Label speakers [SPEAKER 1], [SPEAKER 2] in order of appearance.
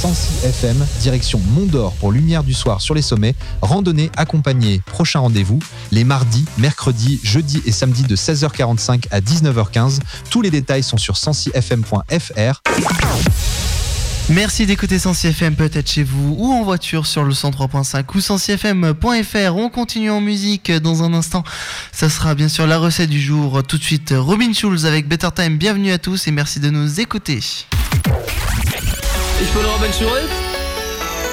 [SPEAKER 1] 106 FM, direction Mont d'Or pour Lumière du Soir sur les sommets. Randonnée accompagnée. Prochain rendez-vous, les mardis, mercredis, jeudis et samedis de 16h45 à 19h15. Tous les détails sont sur 106fm.fr.
[SPEAKER 2] Merci d'écouter 106 FM peut-être chez vous ou en voiture sur le 103.5 ou 106fm.fr. On continue en musique dans un instant. Ça sera bien sûr la recette du jour. Tout de suite, Robin Schulz avec Better Time. Bienvenue à tous et merci de nous écouter.
[SPEAKER 3] Ich bin Robin Schulz.